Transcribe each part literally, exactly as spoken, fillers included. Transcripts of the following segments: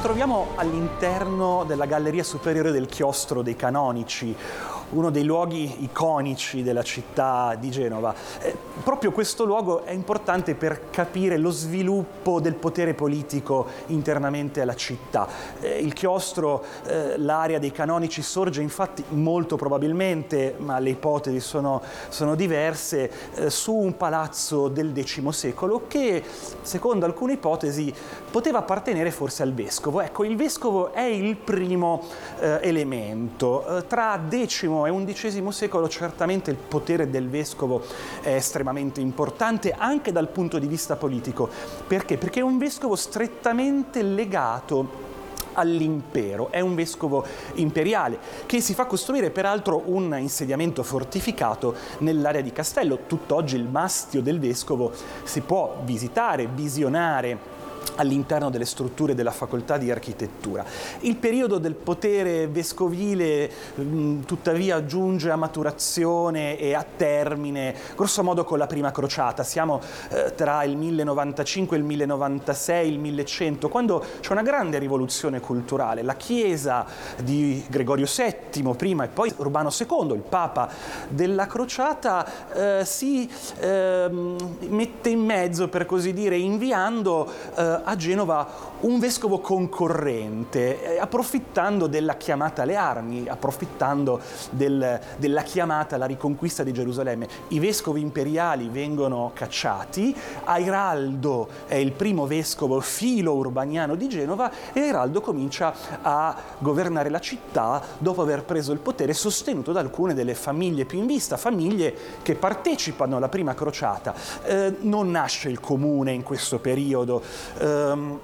troviamo all'interno della galleria superiore del chiostro dei Canonici, uno dei luoghi iconici della città di Genova. Eh, proprio questo luogo è importante per capire lo sviluppo del potere politico internamente alla città. Eh, il chiostro, eh, l'area dei Canonici sorge infatti molto probabilmente, ma le ipotesi sono, sono diverse, eh, su un palazzo del decimo secolo che, secondo alcune ipotesi, poteva appartenere forse al vescovo. Ecco, il vescovo è il primo eh, elemento. Eh, tra decimo e undicesimo secolo certamente il potere del vescovo è estremamente importante anche dal punto di vista politico. Perché? Perché è un vescovo strettamente legato all'impero, è un vescovo imperiale che si fa costruire peraltro un insediamento fortificato nell'area di Castello. Tutt'oggi il mastio del vescovo si può visitare, visionare all'interno delle strutture della facoltà di architettura. Il periodo del potere vescovile mh, tuttavia giunge a maturazione e a termine grosso modo con la prima crociata. Siamo eh, tra il mille novantacinque, il mille novantasei, il millecento, quando c'è una grande rivoluzione culturale. La Chiesa di Gregorio settimo prima e poi Urbano secondo, il Papa della crociata, eh, si eh, mette in mezzo, per così dire, inviando eh, a Genova un vescovo concorrente, approfittando della chiamata alle armi, approfittando del, della chiamata alla riconquista di Gerusalemme. I vescovi imperiali vengono cacciati, Airaldo è il primo vescovo filo-urbaniano di Genova e Airaldo comincia a governare la città dopo aver preso il potere, sostenuto da alcune delle famiglie più in vista, famiglie che partecipano alla prima crociata. Eh, non nasce il comune in questo periodo, ehm,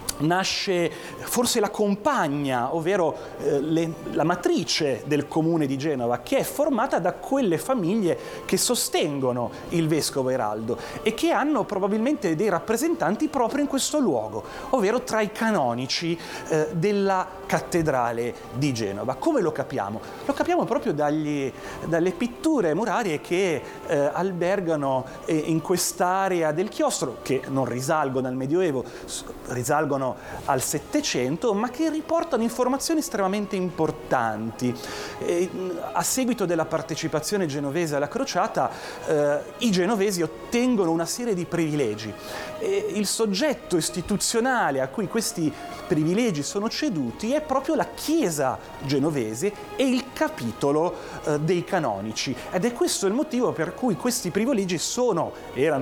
nasce forse la compagna, ovvero eh, le, la matrice del comune di Genova, che è formata da quelle famiglie che sostengono il vescovo Airaldo e che hanno probabilmente dei rappresentanti proprio in questo luogo, ovvero tra i canonici eh, della cattedrale di Genova. Come lo capiamo? Lo capiamo proprio dagli, dalle pitture murarie che eh, albergano eh, in quest'area del chiostro, che non risalgono al Medioevo, risalgono al Settecento, ma che riportano informazioni estremamente importanti. E, a seguito della partecipazione genovese alla crociata, eh, i genovesi ottengono una serie di privilegi. E il soggetto istituzionale a cui questi privilegi sono ceduti è proprio la Chiesa genovese e il capitolo eh, dei canonici. Ed è questo il motivo per cui questi privilegi sono, erano